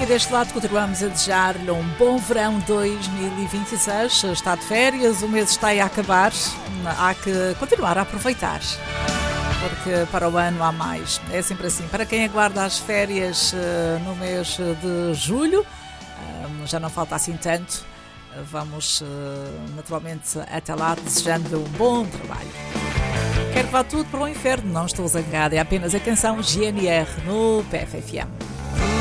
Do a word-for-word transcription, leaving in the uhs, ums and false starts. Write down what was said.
E deste lado continuamos a desejar-lhe um bom verão dois mil e vinte e seis. Está de férias, o mês está aí a acabar. Há que continuar a aproveitar, porque para o ano há mais. É sempre assim. Para quem aguarda as férias no mês de julho, já não falta assim tanto. Vamos naturalmente até lá desejando um bom trabalho. Quero que vá tudo para o inferno, não estou zangada. É apenas a canção G N R no P F F M.